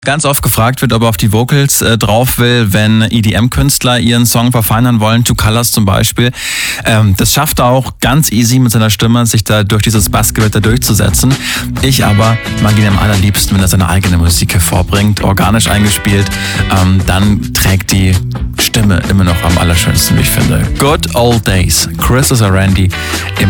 Ganz oft gefragt wird, ob er auf die Vocals drauf will, wenn EDM-Künstler ihren Song verfeinern wollen, Two Colors zum Beispiel. Das schafft er auch ganz easy mit seiner Stimme, sich da durch dieses Bassgewitter durchzusetzen. Ich aber mag ihn am allerliebsten, wenn er seine eigene Musik hervorbringt, organisch eingespielt. Dann trägt die Stimme immer noch am allerschönsten, wie ich finde. Good Old Days, Chris Randy im